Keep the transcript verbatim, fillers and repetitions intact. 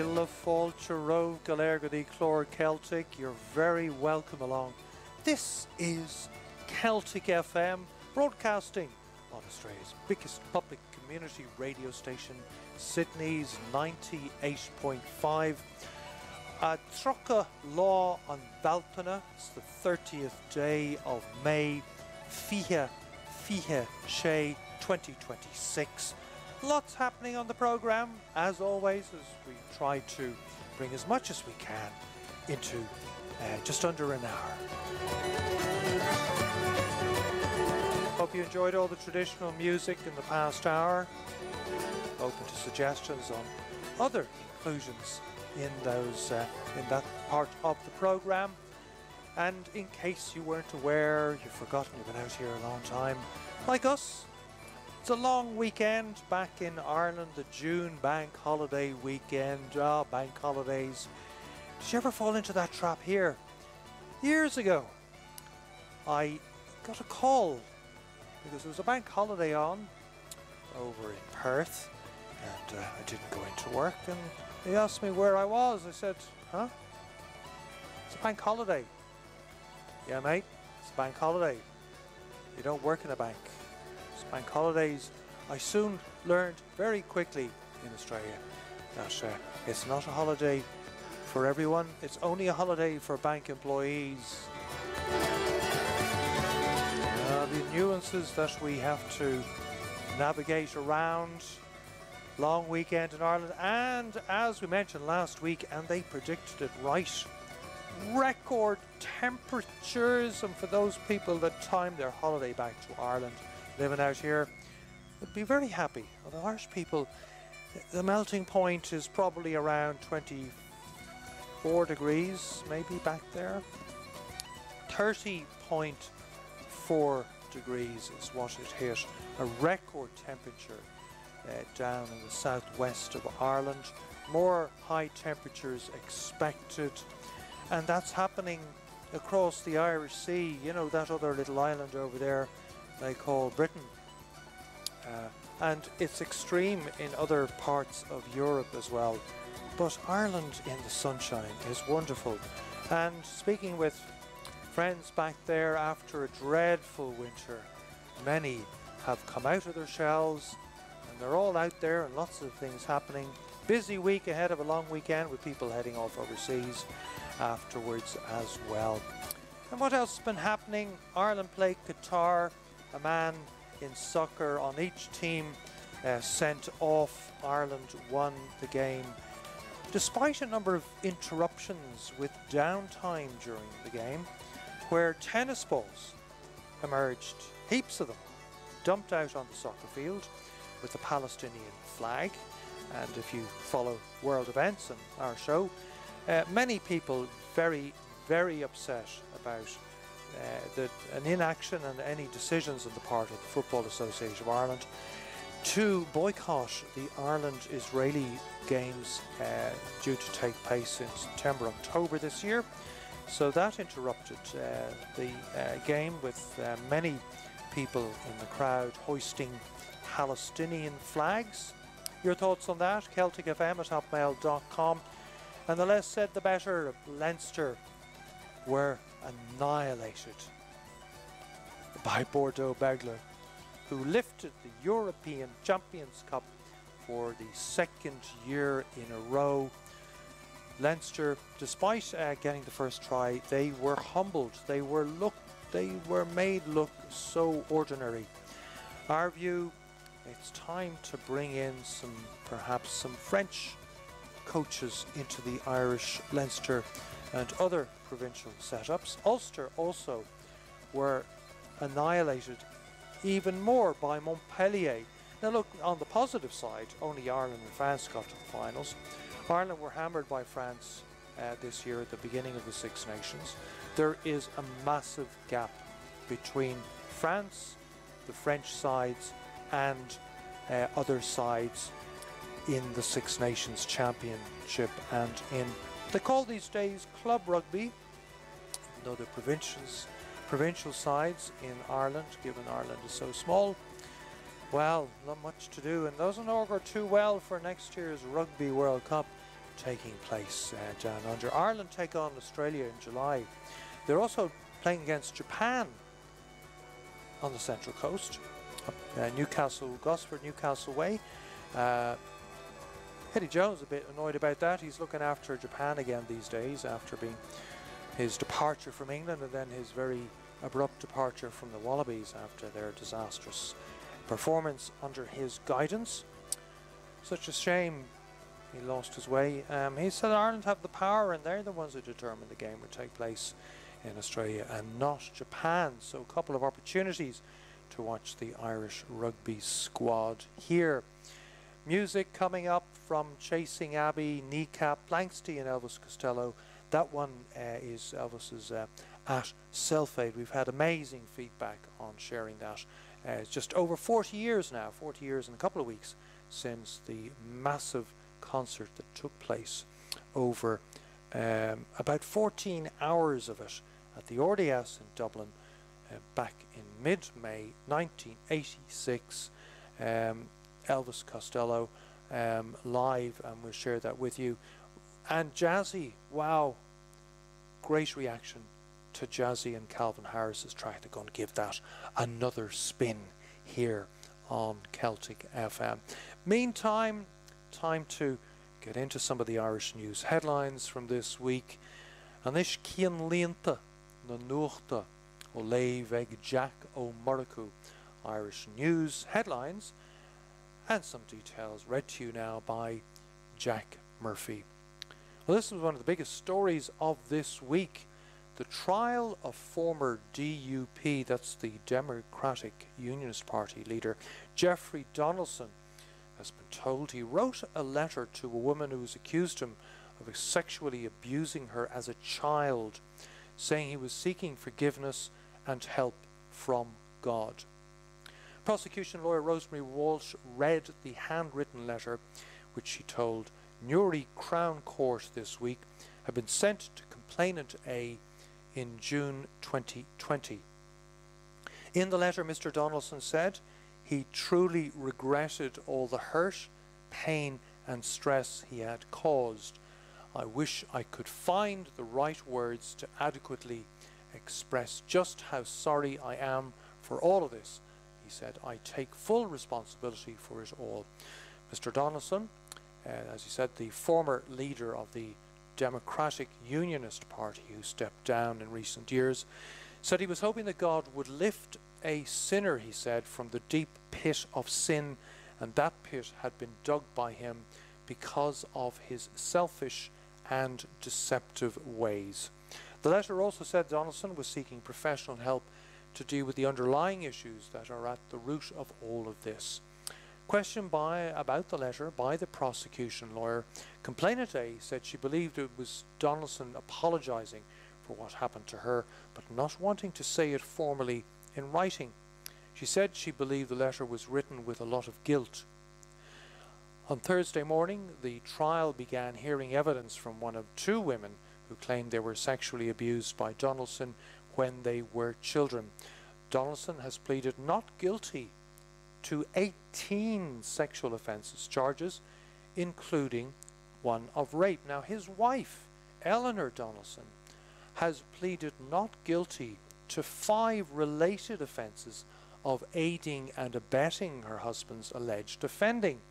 Fáilte Rómh Galergadi Clór Celtic, you're very welcome along. This is Celtic F M, broadcasting on Australia's biggest public community radio station, Sydney's ninety-eight point five. Uh, Trocha Law on Balpana, it's the thirtieth day of May, Fihe, Fihe She twenty twenty-six. Lots happening on the programme, as always, as we try to bring as much as we can into uh, just under an hour. Hope you enjoyed all the traditional music in the past hour. Open to suggestions on other inclusions in those uh, in that part of the programme. And in case you weren't aware, you've forgotten you've been out here a long time, like us. It's a long weekend back in Ireland, the June bank holiday weekend. Ah, bank holidays. Did you ever fall into that trap here? Years ago, I got a call because there was a bank holiday on over in Perth, and uh, I didn't go into work, and they asked me where I was. I said, huh? It's a bank holiday. Yeah, mate, it's a bank holiday. You don't work in a bank. Bank holidays. I soon learned very quickly in Australia that uh, it's not a holiday for everyone. It's only a holiday for bank employees. Uh, the nuances that we have to navigate around. Long weekend in Ireland, and as we mentioned last week, and they predicted it right, record temperatures. And for those people that time their holiday back to Ireland, living out here, would be very happy. Well, the Irish people, the melting point is probably around twenty-four degrees, maybe back there. thirty point four degrees is what it hit, a record temperature uh, down in the southwest of Ireland. More high temperatures expected, and that's happening across the Irish Sea, you know, that other little island over there they call Britain, uh, and it's extreme in other parts of Europe as well, but Ireland in the sunshine is wonderful. And speaking with friends back there after a dreadful winter, many have come out of their shells and they're all out there, and lots of things happening. Busy week ahead of a long weekend with people heading off overseas afterwards as well. And what else has been happening? Ireland played Qatar. A man in soccer on each team uh, sent off. Ireland won the game despite a number of interruptions with downtime during the game, where tennis balls emerged, heaps of them, dumped out on the soccer field with the Palestinian flag. And if you follow world events and our show, uh, many people very, very upset about Uh, the, an inaction and any decisions on the part of the Football Association of Ireland to boycott the Ireland-Israeli games uh, due to take place in September, October this year. So that interrupted uh, the uh, game, with uh, many people in the crowd hoisting Palestinian flags. Your thoughts on that? Celtic F M at hotmail dot com. And the less said the better. Leinster were annihilated by Bordeaux Bègles, who lifted the European Champions Cup for the second year in a row. Leinster, despite uh, getting the first try, they were humbled. They were look, they were made look so ordinary. Our view: it's time to bring in some, perhaps some French coaches into the Irish Leinster and other provincial setups. Ulster also were annihilated even more by Montpellier. Now look, on the positive side, only Ireland and France got to the finals. Ireland were hammered by France uh, this year at the beginning of the Six Nations. There is a massive gap between France, the French sides, and uh, other sides in the Six Nations Championship and in, they call these days club rugby, even though the provincials, provincial sides in Ireland, given Ireland is so small, well, not much to do, and doesn't augur too well for next year's Rugby World Cup taking place uh, down under. Ireland take on Australia in July. They're also playing against Japan on the Central Coast. Uh, Newcastle, Gosford, Newcastle way. Uh, Eddie Jones a bit annoyed about that. He's looking after Japan again these days after being his departure from England and then his very abrupt departure from the Wallabies after their disastrous performance under his guidance. Such a shame he lost his way. Um, he said Ireland have the power and they're the ones who determine the game would take place in Australia and not Japan. So a couple of opportunities to watch the Irish rugby squad here. Music coming up from Chasing Abbey, Kneecap, Blanksty and Elvis Costello. That one uh, is Elvis's uh, At Self-Aid. We've had amazing feedback on sharing that. Uh, it's just over forty years now, forty years in a couple of weeks since the massive concert that took place over um, about fourteen hours of it at the R D S in Dublin uh, back in mid-May nineteen eighty-six. Um, Elvis Costello um, live, and we'll share that with you. And Jazzy, wow, great reaction to Jazzy and Calvin Harris's track. They're going to give that another spin here on Celtic F M. Meantime, time to get into some of the Irish news headlines from this week. Anish Cian Leanta na Nuachta o Leigh Eg Jack O Muraku. Irish news headlines and some details read to you now by Jack Murphy. Well, this was one of the biggest stories of this week. The trial of former D U P, that's the Democratic Unionist Party leader, Jeffrey Donaldson, has been told he wrote a letter to a woman who was accused him of sexually abusing her as a child, saying he was seeking forgiveness and help from God. Prosecution lawyer Rosemary Walsh read the handwritten letter, which she told Newry Crown Court this week had been sent to complainant A in June twenty twenty. In the letter, Mister Donaldson said he truly regretted all the hurt, pain and stress he had caused. I wish I could find the right words to adequately express just how sorry I am for all of this. He said, I take full responsibility for it all. Mister Donaldson, uh, as he said, the former leader of the Democratic Unionist Party who stepped down in recent years, said he was hoping that God would lift a sinner, he said, from the deep pit of sin, and that pit had been dug by him because of his selfish and deceptive ways. The letter also said Donaldson was seeking professional help to deal with the underlying issues that are at the root of all of this. Questioned by about the letter by the prosecution lawyer, complainant A said she believed it was Donaldson apologising for what happened to her, but not wanting to say it formally in writing. She said she believed the letter was written with a lot of guilt. On Thursday morning, the trial began hearing evidence from one of two women who claimed they were sexually abused by Donaldson when they were children. Donaldson has pleaded not guilty to eighteen sexual offences charges, including one of rape. Now, his wife, Eleanor Donaldson, has pleaded not guilty to five related offences of aiding and abetting her husband's alleged offending.